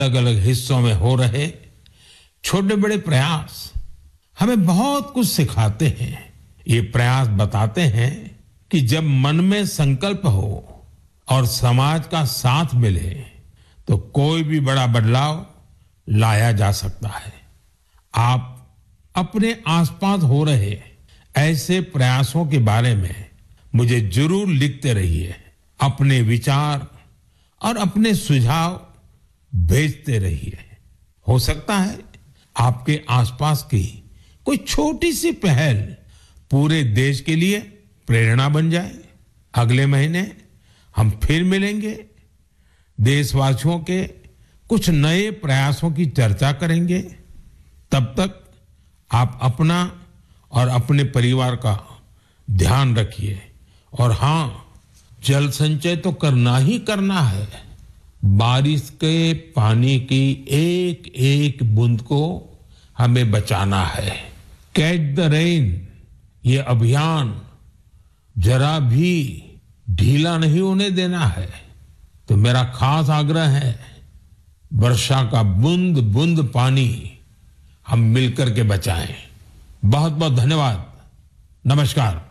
अलग अलग हिस्सों में हो रहे छोटे बड़े प्रयास हमें बहुत कुछ सिखाते हैं। ये प्रयास बताते हैं कि जब मन में संकल्प हो और समाज का साथ मिले तो कोई भी बड़ा बदलाव लाया जा सकता है। आप अपने आसपास हो रहे ऐसे प्रयासों के बारे में मुझे जरूर लिखते रहिए। अपने विचार और अपने सुझाव भेजते रहिए। हो सकता है आपके आसपास की कोई छोटी सी पहल पूरे देश के लिए प्रेरणा बन जाए। अगले महीने हम फिर मिलेंगे, देशवासियों के कुछ नए प्रयासों की चर्चा करेंगे। तब तक आप अपना और अपने परिवार का ध्यान रखिए। और हाँ, जल संचय तो करना ही करना है। बारिश के पानी की एक एक बूंद को हमें बचाना है। कैच द रेन, ये अभियान जरा भी ढीला नहीं होने देना है। तो मेरा खास आग्रह है, वर्षा का बूंद बूंद पानी हम मिलकर के बचाएं। बहुत बहुत धन्यवाद। नमस्कार।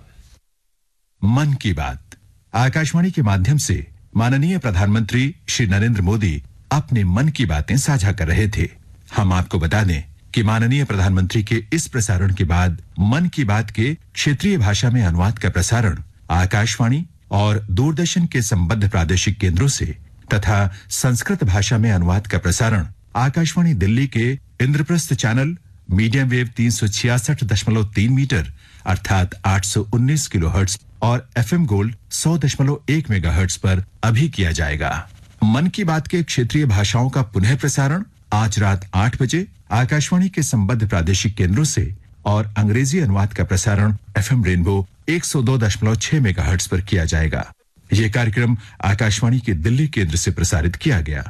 मन की बात आकाशवाणी के माध्यम से माननीय प्रधानमंत्री श्री नरेंद्र मोदी अपने मन की बातें साझा कर रहे थे। हम आपको बता दें कि माननीय प्रधानमंत्री के इस प्रसारण के बाद मन की बात के क्षेत्रीय भाषा में अनुवाद का प्रसारण आकाशवाणी और दूरदर्शन के संबद्ध प्रादेशिक केंद्रों से तथा संस्कृत भाषा में अनुवाद का प्रसारण आकाशवाणी दिल्ली के Indraprastha channel medium wave 366.3 metre अर्थात 819 किलोहर्ट्ज और एफएम गोल्ड 100.1 मेगाहर्ट्ज पर अभी किया जाएगा। मन की बात के क्षेत्रीय भाषाओं का पुनः प्रसारण आज रात 8 बजे आकाशवाणी के संबद्ध प्रादेशिक केंद्रों से और अंग्रेजी अनुवाद का प्रसारण एफएम रेनबो 102.6 मेगाहर्ट्ज पर किया जाएगा। यह कार्यक्रम आकाशवाणी के दिल्ली केंद्र से प्रसारित किया गया।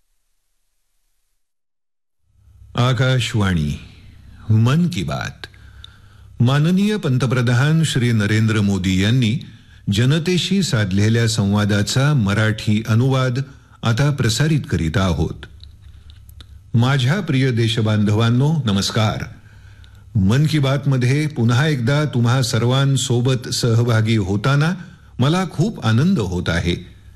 आकाशवाणी मन की बात। माननीय पंतप्रधान श्री नरेंद्र मोदी यांनी जनतेशी साधलेल्या संवादाचा मराठी अनुवाद आता प्रसारित करीत आहोत। माझ्या प्रिय देशबांधवांनो, नमस्कार। मन की बात मध्ये पुन्हा एकदा तुम्हा सर्वांसोबत सहभागी होताना मला खूप आनंद होत आहे।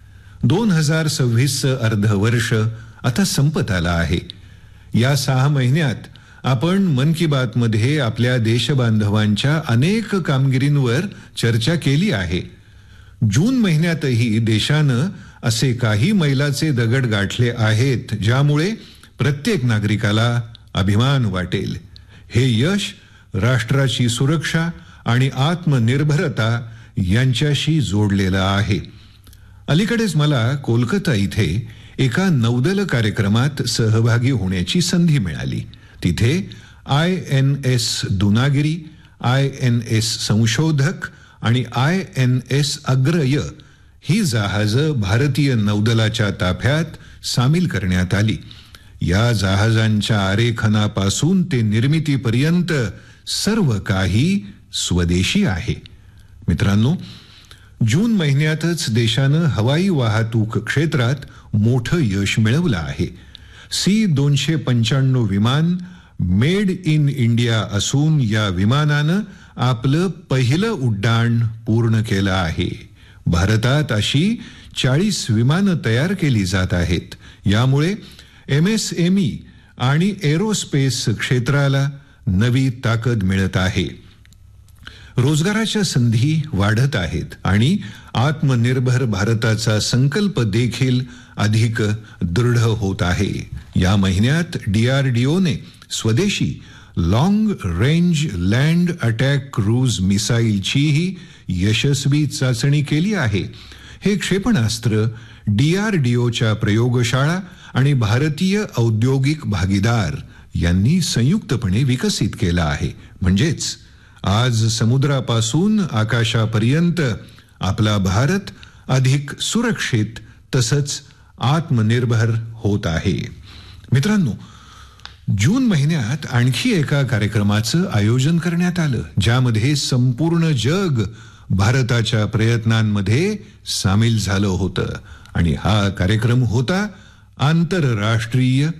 2026 अर्धवर्ष आता संपत आला आहे। या 6 महिन्यात आपण मन की बात मध्ये आपल्या देशबांधवांच्या अनेक कामगिरींवर चर्चा केली आहे। जून महिन्यातही देशानं असे काही मैलाचे दगड गाठले आहेत ज्यामुळे प्रत्येक नागरिकाला अभिमान वाटेल। हे यश राष्ट्राची सुरक्षा आणि आत्मनिर्भरता यांच्याशी जोडलेलं आहे। अलीकडेच मला कोलकाता इथे एका नौदल कार्यक्रमात सहभागी होण्याची संधी मिळाली। तिथे INS दुनागिरी, INS संशोधक आणि INS अग्रय ही जहाजं भारतीय नौदलाच्या ताफ्यात सामील करण्यात आली। या जहाजांच्या आरेखनापासून ते निर्मितीपर्यंत सर्व काही स्वदेशी आहे। मित्रांनो, जून महिन्यातच देशानं हवाई वाहतूक क्षेत्रात मोठं यश मिळवलं आहे। C-295 विमान मेड इन इंडिया असून या विमानानं आपलं पहिलं उड्डाण पूर्ण केलं आहे। भारतात अशी 40 विमानं तयार केली जात आहेत। यामुळे MSME आणि एरोस्पेस क्षेत्राला नवी ताकद मिळत आहे। रोजगाराच्या संधी वाढत आहेत आणि आत्मनिर्भर भारताचा संकल्प देखील अधिक दृढ होत आहे। या महिन्यात DRDOने स्वदेशी long range land attack cruise मिसाईलचीही यशस्वी चाचणी केली आहे। हे क्षेपणास्त्र DRDOच्या प्रयोगशाळा आणि भारतीय औद्योगिक भागीदार यांनी संयुक्तपणे विकसित केलं आहे। म्हणजेच आज समुद्रापासून आकाशापर्यंत आपला भारत अधिक सुरक्षित तसंच आत्मनिर्भर होत आहे। मित्रांनो, जून महिन्यात आणखी एका कार्यक्रमाचं आयोजन करण्यात आलं ज्यामध्ये संपूर्ण जग भारताच्या प्रयत्नांमध्ये सामील झालं होतं आणि हा कार्यक्रम होता आंतरराष्ट्रीय